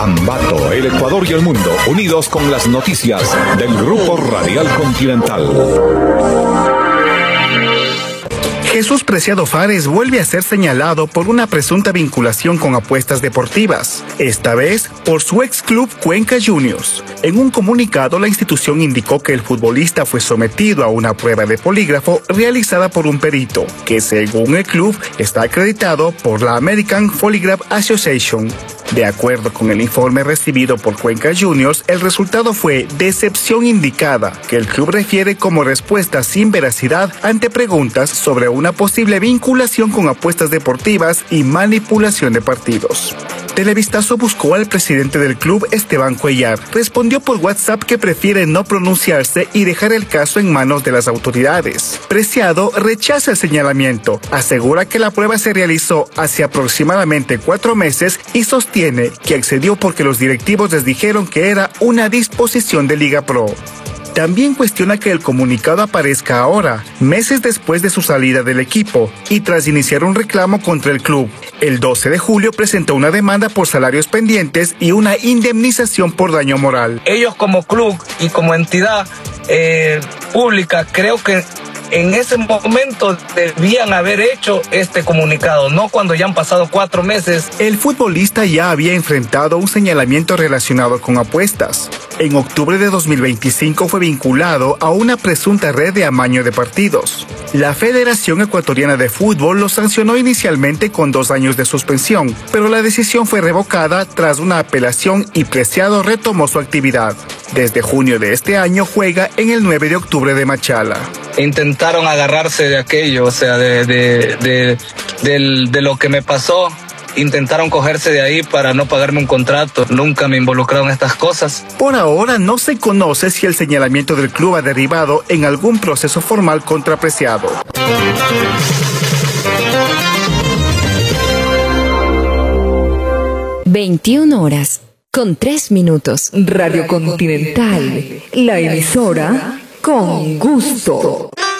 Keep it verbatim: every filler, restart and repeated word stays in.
Ambato, el Ecuador y el mundo, unidos con las noticias del Grupo Radial Continental. Jesús Preciado Fares vuelve a ser señalado por una presunta vinculación con apuestas deportivas, esta vez por su ex club Cuenca Juniors. En un comunicado, la institución indicó que el futbolista fue sometido a una prueba de polígrafo realizada por un perito, que según el club está acreditado por la American Polygraph Association. De acuerdo con el informe recibido por Cuenca Juniors, el resultado fue decepción indicada, que el club refiere como respuesta sin veracidad ante preguntas sobre una posible vinculación con apuestas deportivas y manipulación de partidos. Televistazo buscó al presidente del club, Esteban Cuellar. Respondió por WhatsApp que prefiere no pronunciarse y dejar el caso en manos de las autoridades. Preciado rechaza el señalamiento, asegura que la prueba se realizó hace aproximadamente cuatro meses y sostiene que accedió porque los directivos les dijeron que era una disposición de Liga Pro. También cuestiona que el comunicado aparezca ahora, meses después de su salida del equipo, y tras iniciar un reclamo contra el club. El doce de julio presentó una demanda por salarios pendientes y una indemnización por daño moral. Ellos como club y como entidad eh, pública, creo que en ese momento debían haber hecho este comunicado, no cuando ya han pasado cuatro meses. El futbolista ya había enfrentado un señalamiento relacionado con apuestas. En octubre de dos mil veinticinco fue vinculado a una presunta red de amaño de partidos. La Federación Ecuatoriana de Fútbol lo sancionó inicialmente con dos años de suspensión, pero la decisión fue revocada tras una apelación y Preciado retomó su actividad. Desde junio de este año juega en el nueve de octubre de Machala. Intentaron agarrarse de aquello, o sea, de, de, de, de, de lo que me pasó. Intentaron cogerse de ahí para no pagarme un contrato. Nunca me involucraron en estas cosas. Por ahora no se conoce si el señalamiento del club ha derivado en algún proceso formal contra Preciado. veintiuna horas con tres minutos. Radio Continental, la emisora con gusto.